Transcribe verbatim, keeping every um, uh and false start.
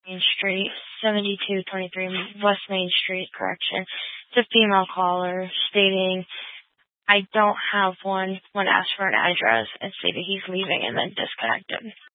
Main Street, seventy-two twenty-three West Main Street, correction. It's a female caller stating, I don't have one when asked for an address, and stated he's leaving and then disconnected.